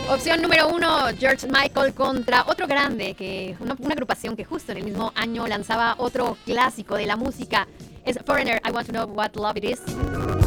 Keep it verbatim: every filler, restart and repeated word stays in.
Opción número uno, George Michael contra otro grande, que una, una agrupación que justo en el mismo año lanzaba otro clásico de la música. Es Foreigner, I Want to Know What Love It Is.